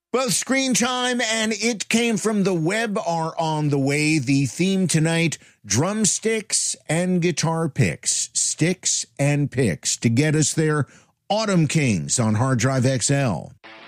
Both Screen Time and It Came From the Web are on the way. The theme tonight, drumsticks and guitar picks, sticks and picks. To get us there, Autumn Kings on Hard Drive XL.